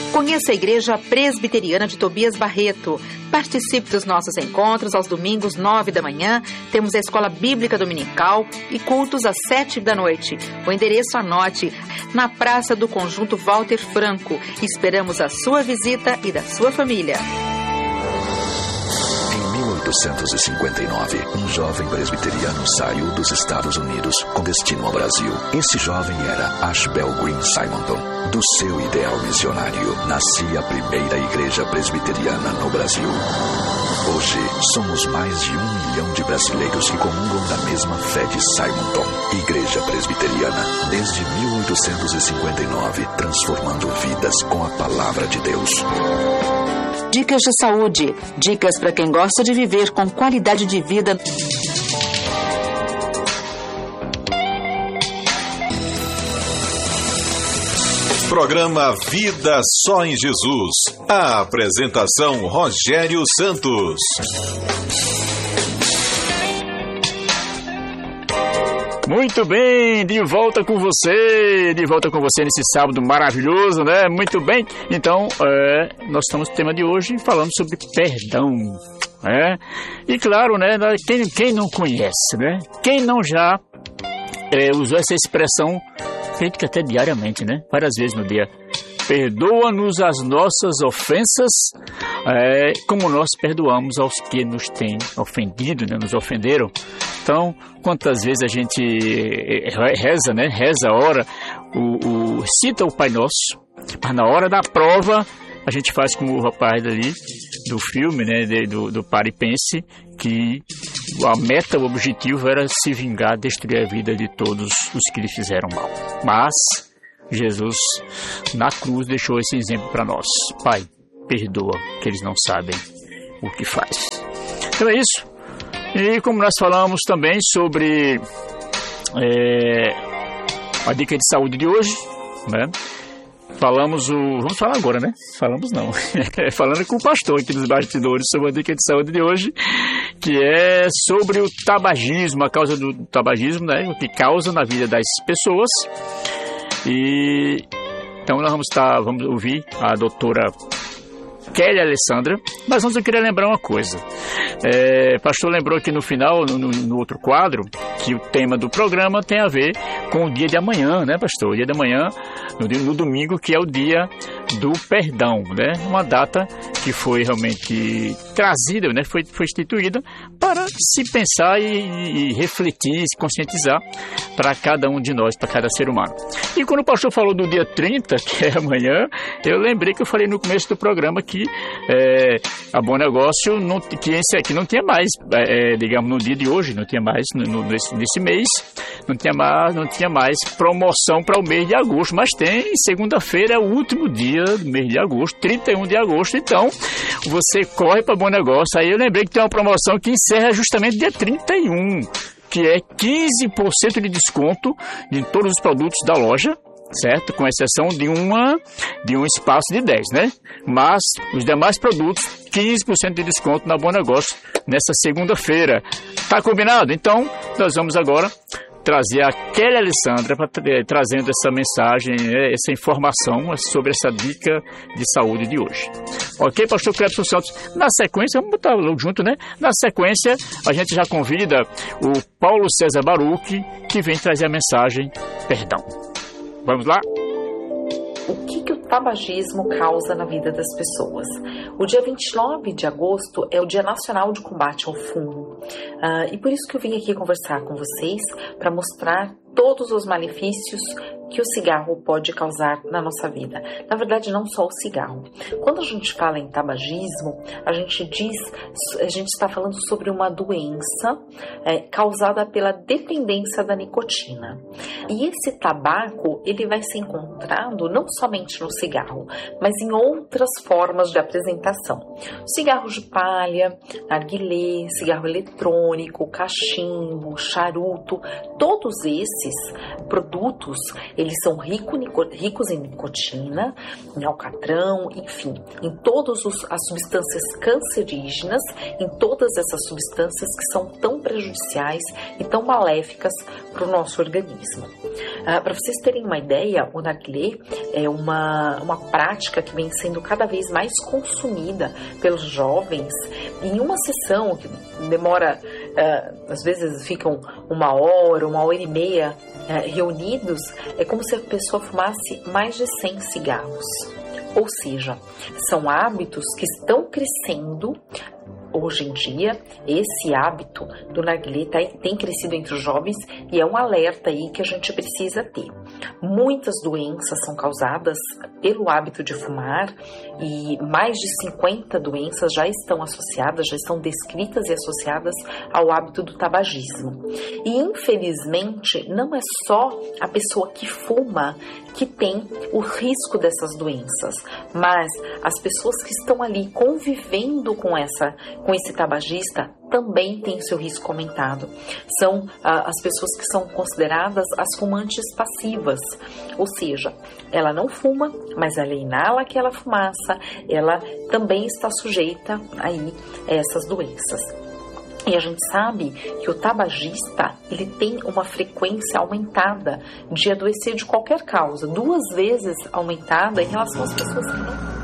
Conheça a Igreja Presbiteriana de Tobias Barreto. Participe dos nossos encontros aos domingos, 9 da manhã. Temos a Escola Bíblica Dominical e cultos às 7 da noite. O endereço anote, na Praça do Conjunto Walter Franco. Esperamos a sua visita e da sua família. Em 1859, um jovem presbiteriano saiu dos Estados Unidos com destino ao Brasil. Esse jovem era Ashbel Green Simonton. Do seu ideal missionário, nascia a primeira igreja presbiteriana no Brasil. Hoje, somos mais de 1 milhão de brasileiros que comungam da mesma fé de Simonton. Igreja Presbiteriana, desde 1859, transformando vidas com a palavra de Deus. Dicas de saúde. Dicas para quem gosta de viver com qualidade de vida. Programa Vida Só em Jesus. A apresentação Rogério Santos. Muito bem, de volta com você nesse sábado maravilhoso, né? Muito bem, então, nós estamos no tema de hoje falando sobre perdão, né? E claro, né, quem não conhece, né? Quem não já usou essa expressão, feito que até diariamente, né? Várias vezes no dia. Perdoa-nos as nossas ofensas, como nós perdoamos aos que nos têm ofendido, né? Nos ofenderam. Então, quantas vezes a gente reza, né? Reza, ora, cita o Pai Nosso, mas na hora da prova a gente faz como o rapaz ali do filme, né? Do Pare e Pense, que a meta, o objetivo era se vingar, destruir a vida de todos os que lhe fizeram mal. Mas Jesus, na cruz, deixou esse exemplo para nós. Pai, perdoa, que eles não sabem o que faz. Então é isso. E como nós falamos também sobre a dica de saúde de hoje, né? Vamos falar agora, né? Falamos não. Falando com o pastor aqui nos bastidores sobre a dica de saúde de hoje, que é sobre o tabagismo, a causa do tabagismo, né? O que causa na vida das pessoas. E então nós vamos ouvir a doutora Kelly Alessandra, mas antes eu queria lembrar uma coisa. O pastor lembrou aqui no final, no outro quadro, que o tema do programa tem a ver com o dia de amanhã, né, pastor? O dia de amanhã, no domingo, que é o dia do perdão, né? Uma data que foi realmente trazida, né? Foi instituída para se pensar e refletir, se conscientizar para cada um de nós, para cada ser humano. E quando o pastor falou do dia 30, que é amanhã, eu lembrei que eu falei no começo do programa que a Bom Negócio, que esse aqui não tinha mais, digamos, no dia de hoje, não tinha mais, nesse mês, não tinha mais promoção para o mês de agosto, mas tem, segunda-feira é o último dia do mês de agosto, 31 de agosto, então você corre para Bom Negócio. Aí eu lembrei que tem uma promoção que encerra justamente dia 31, que é 15% de desconto em todos os produtos da loja, certo? Com exceção de um espaço de 10, né? Mas os demais produtos, 15% de desconto na Bom Negócio nessa segunda-feira. Tá combinado? Então, nós vamos agora trazer a Kelly Alessandra trazendo essa mensagem, essa informação sobre essa dica de saúde de hoje. Ok, pastor Clebson Santos? Na sequência, vamos botar junto, né? Na sequência, a gente já convida o Paulo César Baruch, que vem trazer a mensagem Perdão. Vamos lá? O que o tabagismo causa na vida das pessoas? O dia 29 de agosto é o Dia Nacional de Combate ao Fumo. E por isso que eu vim aqui conversar com vocês para mostrar todos os malefícios que o cigarro pode causar na nossa vida. Na verdade, não só o cigarro. Quando a gente fala em tabagismo, a gente está falando sobre uma doença causada pela dependência da nicotina. E esse tabaco, ele vai ser encontrado não somente no cigarro, mas em outras formas de apresentação. Cigarro de palha, narguilé, cigarro eletrônico, cachimbo, charuto, todos esses produtos, Eles são ricos em nicotina, em alcatrão, enfim, em todas as substâncias cancerígenas, em todas essas substâncias que são tão prejudiciais e tão maléficas para o nosso organismo. Para vocês terem uma ideia, o narguilé é uma prática que vem sendo cada vez mais consumida pelos jovens. Em uma sessão que demora, às vezes ficam 1 hora e meia reunidos, é como se a pessoa fumasse mais de 100 cigarros. Ou seja, são hábitos que estão crescendo. Hoje em dia, esse hábito do narguilé tem crescido entre os jovens e é um alerta aí que a gente precisa ter. Muitas doenças são causadas pelo hábito de fumar e mais de 50 doenças já estão associadas, já estão descritas e associadas ao hábito do tabagismo. E infelizmente, não é só a pessoa que fuma que tem o risco dessas doenças, mas as pessoas que estão ali convivendo com esse tabagista também têm seu risco aumentado. São as pessoas que são consideradas as fumantes passivas, ou seja, ela não fuma, mas ela inala aquela fumaça, ela também está sujeita aí a essas doenças. E a gente sabe que o tabagista, ele tem uma frequência aumentada de adoecer de qualquer causa, 2 vezes aumentada em relação às pessoas que não